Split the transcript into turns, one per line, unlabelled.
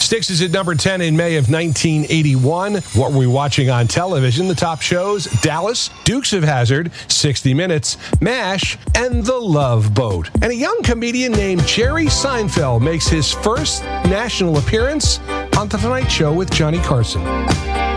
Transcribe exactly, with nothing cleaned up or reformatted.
Styx is at number ten in May of nineteen eighty-one. What were we watching on television? The top shows: Dallas, Dukes of Hazzard, sixty minutes, MASH, and The Love Boat. And a young comedian named Jerry Seinfeld makes his first national appearance on The Tonight Show with Johnny Carson.